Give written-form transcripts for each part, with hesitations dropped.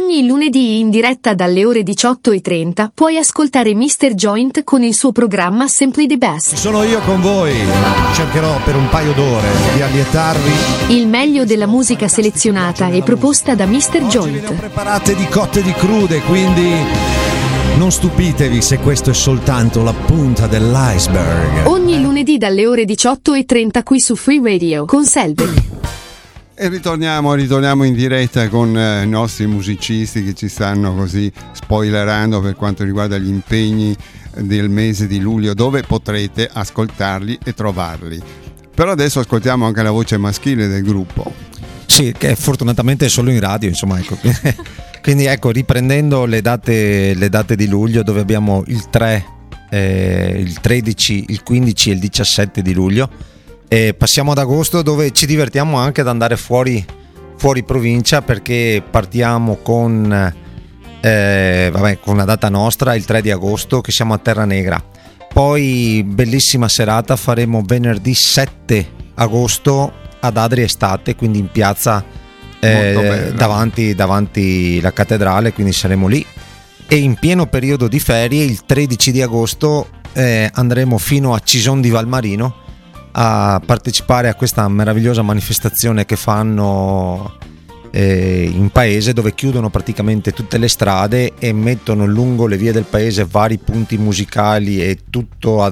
Ogni lunedì in diretta dalle ore 18:30 puoi ascoltare Mr. Joint con il suo programma Simply the Best. Sono io con voi, cercherò per un paio d'ore di allietarvi. Il meglio della musica selezionata e proposta da Mr. Oggi Joint. ve ne ho preparate di cotte e di crude, quindi non stupitevi se questo è soltanto la punta dell'iceberg. Ogni lunedì dalle ore 18:30 qui su Free Radio con Selby. E ritorniamo in diretta con i nostri musicisti che ci stanno così spoilerando per quanto riguarda gli impegni del mese di luglio, dove potrete ascoltarli e trovarli. Però adesso ascoltiamo anche la voce maschile del gruppo. Sì, che fortunatamente è solo in radio, insomma, ecco. Quindi ecco, riprendendo le date di luglio, dove abbiamo il 3, il 13, il 15 e il 17 di luglio. E passiamo ad agosto, dove ci divertiamo anche ad andare fuori provincia, perché partiamo con una data nostra, il 3 di agosto, che siamo a Terranegra. Poi bellissima serata faremo venerdì 7 agosto ad Adri Estate, quindi in piazza davanti la cattedrale, quindi saremo lì. E in pieno periodo di ferie, il 13 di agosto andremo fino a Cison di Valmarino a partecipare a questa meravigliosa manifestazione che fanno in paese, dove chiudono praticamente tutte le strade e mettono lungo le vie del paese vari punti musicali e tutto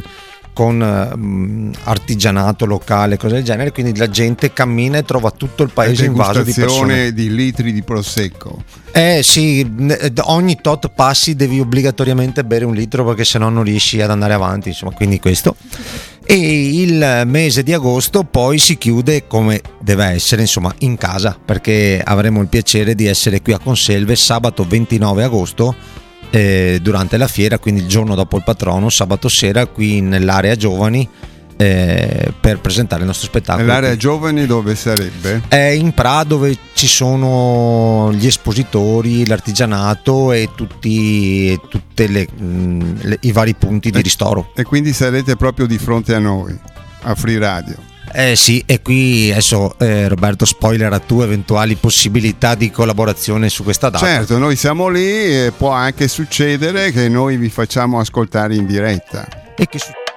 con artigianato locale, cose del genere, quindi la gente cammina e trova tutto il paese invaso di persone. Di litri di prosecco. Sì, ogni tot passi devi obbligatoriamente bere un litro, perché sennò non riesci ad andare avanti, insomma, quindi questo. E il mese di agosto poi si chiude come deve essere, insomma, in casa, perché avremo il piacere di essere qui a Conselve sabato 29 agosto durante la fiera, quindi il giorno dopo il patrono, sabato sera qui nell'area giovani, per presentare il nostro spettacolo. Nell'area giovani dove sarebbe? È in Pra, dove ci sono gli espositori, l'artigianato e tutti i vari punti di ristoro. E quindi sarete proprio di fronte a noi, a Free Radio. Sì, e qui adesso Roberto spoilerà tu eventuali possibilità di collaborazione su questa data. Certo, noi siamo lì e può anche succedere che noi vi facciamo ascoltare in diretta. E che